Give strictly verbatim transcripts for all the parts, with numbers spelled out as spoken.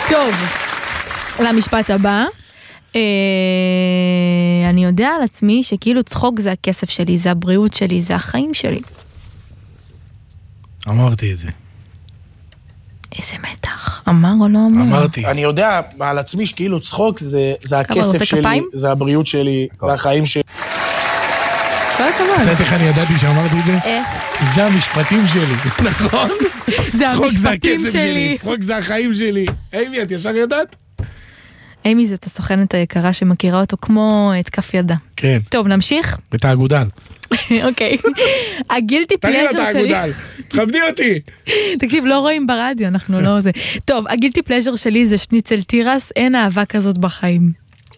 טוב, למשפט הבא. אני יודע על עצמי שכאילו צחוק זה הכסף שלי, זה הבריאות שלי, זה החיים שלי. אמרתי את זה. איזה מתח, אמר או לא אמר? אמרתי. אני יודע על עצמי שכאילו צחוק זה הכסף שלי, זה הבריאות שלי, זה החיים שלי. כל הכבוד. יודעת איך אני ידעתי שאמרתי את זה? איך? זה המשפטים שלי, נכון? זה צחוק זה המשפטים הכסף שלי. שלי, צחוק זה החיים שלי. אימי, את ישר ידעת? אימי זאת הסוכנת היקרה שמכירה אותו כמו את כף ידה. כן. טוב, נמשיך? את האגודל. אוקיי. הגילטי פלז'ר שלי... תגיד לה את האגודל, תכבדי אותי. תקשיב, לא רואים ברדיו, אנחנו לא זה. טוב, הגילטי פלז'ר שלי זה שניצל תירס, אין אהבה כזאת בחיים.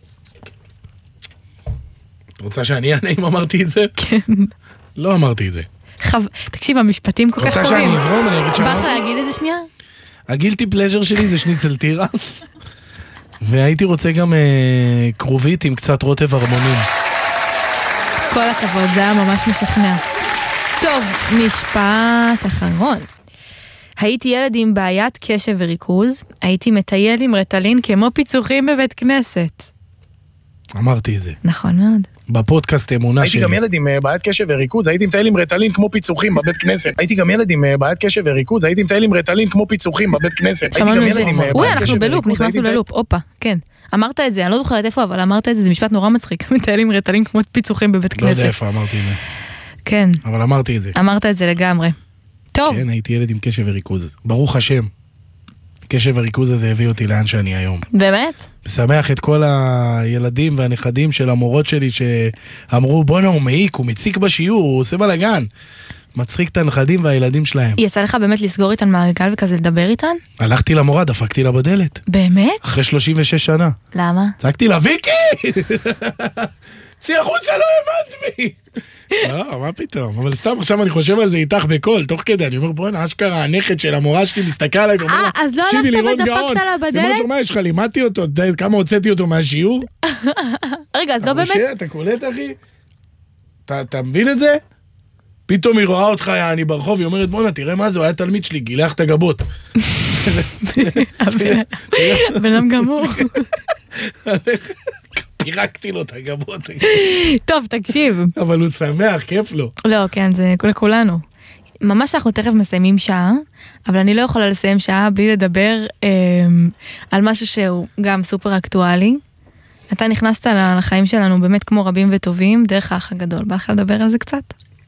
את רוצה שאני אענה אם אמרתי את זה? כן. לא אמרתי את זה. תקשיב, המשפטים כל כך רוצה טובים. שאני אזרום, אני אגיד שאמרתי? בא לך להגיד את זה שנייה? הגילטי פלז'ר שלי זה שניצל תירס. והייתי רוצה גם קרובית עם קצת רוטב הרמונים. כל הכבוד, זה היה ממש משכנע. טוב, משפט אחרון. הייתי ילד עם בעיית קשב וריכוז, הייתי מטייל עם רטלין כמו פיצוחים בבית כנסת. אמרתי את זה. נכון מאוד. בפודקאסט אמונה שלי. הייתי גם ילד עם בעיית קשב וריכוז, הייתי מטייל עם רטלין כמו פיצוחים בבית כנסת. הייתי גם ילד עם בעיית קשב וריכוז, הייתי מטייל עם רטלין כמו פיצוחים בבית כנסת. שמענו את זה. אוי, אנחנו בלופ, נכנסנו ללופ, אופה, כן. אמרת את זה, אני לא זוכרת איפה, אבל אמרת את זה, זה משפט נורא מצחיק. מטייל עם רטלין כמו פיצוחים בבית כנסת. לא יודע איפה אמרתי את זה. כן. אבל אמרתי את זה. אמרת את זה לגמרי. טוב. כן, הייתי ילד עם קשב וריכוז. ברוך השם. קשב וריכוז הזה הביא אותי לאן שאני היום. באמת? משמח את כל הילדים והנכדים של המורות שלי שאמרו, בוא'נה, הוא מעיק, הוא מציק בשיעור, הוא עושה בלגן. מצחיק את הנכדים והילדים שלהם. יצא לך באמת לסגור איתן מעגל וכזה לדבר איתן? הלכתי למורה, דפקתי לה בדלת. באמת? אחרי שלושים ושש שנה. למה? צעקתי לה, ויקי! צי החוצה, לא הבנת בי! לא, מה פתאום? אבל סתם עכשיו אני חושב על זה איתך בקול, תוך כדי, אני אומר, בוא'נה, אשכרה, הנכד של המורה שלי מסתכל עליי, אה, אז לא הלכת ודפקת לה בדלת? אני אומר, מה יש לך, לימדתי אותו, כמה הוצאתי אותו מהשיעור? רגע, אז לא באמת? אתה קולט, אחי? אתה מבין את זה? פתאום היא רואה אותך, אני ברחוב, היא אומרת, בוא'נה, תראה מה זה, הוא היה תלמיד שלי, גילח את הגבות. בנם גמור. פירקתי לו את הגבות. טוב, תקשיב. אבל הוא שמח, כיף לו. לא, כן, זה לכולנו. ממש אנחנו תכף מסיימים שעה, אבל אני לא יכולה לסיים שעה בלי לדבר אה, על משהו שהוא גם סופר אקטואלי. אתה נכנסת לחיים שלנו באמת כמו רבים וטובים, דרך האח הגדול. בא לך לדבר על זה קצת?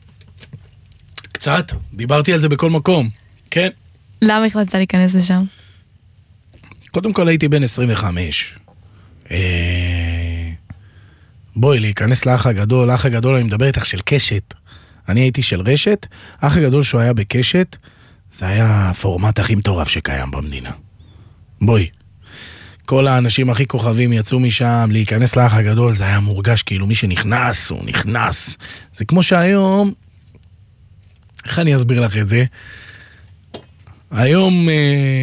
קצת, דיברתי על זה בכל מקום, כן? למה החלטת להיכנס לשם? קודם כל הייתי בן עשרים וחמש. בואי, להיכנס לאח הגדול, האח הגדול, אני מדבר איתך של קשת. אני הייתי של רשת, האח הגדול שהוא היה בקשת, זה היה הפורמט הכי מטורף שקיים במדינה. בואי. כל האנשים הכי כוכבים יצאו משם, להיכנס לאח הגדול, זה היה מורגש, כאילו מי שנכנס, הוא נכנס. זה כמו שהיום, איך אני אסביר לך את זה? היום,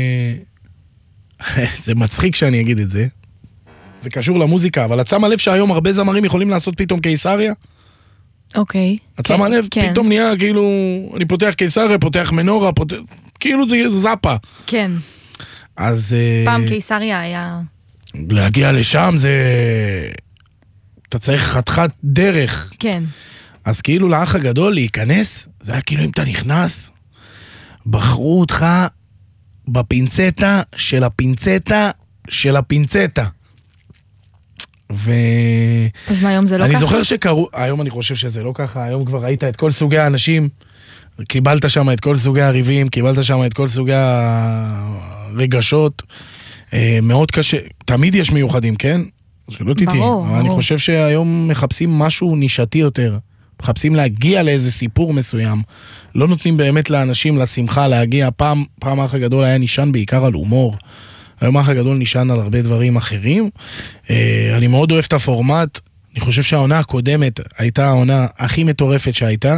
זה מצחיק שאני אגיד את זה, זה קשור למוזיקה, אבל את שמה לב שהיום הרבה זמרים יכולים לעשות פתאום קיסריה? אוקיי. את שמה לב? פתאום נהיה כאילו, אני פותח קיסריה, פותח מנורה, כאילו זה זאפה. כן. אז... פעם קיסריה היה... להגיע לשם זה... אתה צריך חתיכת דרך. כן. אז כאילו לאח הגדול להיכנס, זה היה כאילו אם אתה נכנס, בחרו אותך בפינצטה של הפינצטה של הפינצטה. ו... אז מה היום זה לא אני ככה? אני זוכר שקראו, היום אני חושב שזה לא ככה, היום כבר ראית את כל סוגי האנשים, קיבלת שם את כל סוגי הריבים, קיבלת שם את כל סוגי הרגשות, מאוד קשה, תמיד יש מיוחדים, כן? שלא תיתי, ברור, אבל ברור. אני חושב שהיום מחפשים משהו נישתי יותר, מחפשים להגיע לאיזה סיפור מסוים, לא נותנים באמת לאנשים לשמחה להגיע, פעם, פעם האח הגדול היה נשען בעיקר על הומור, היום האח הגדול נשען על הרבה דברים אחרים, אני מאוד אוהב את הפורמט, אני חושב שהעונה הקודמת הייתה העונה הכי מטורפת שהייתה.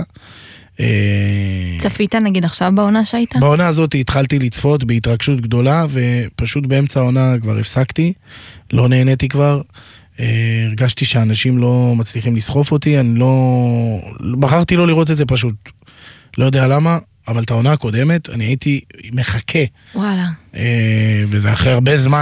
צפית נגיד עכשיו בעונה שהייתה? בעונה הזאת התחלתי לצפות בהתרגשות גדולה, ופשוט באמצע העונה כבר הפסקתי, לא נהניתי כבר, הרגשתי שאנשים לא מצליחים לסחוף אותי, אני לא... בחרתי לא לראות את זה פשוט, לא יודע למה, אבל את העונה הקודמת אני הייתי מחכה. וואלה. וזה אחרי הרבה זמן.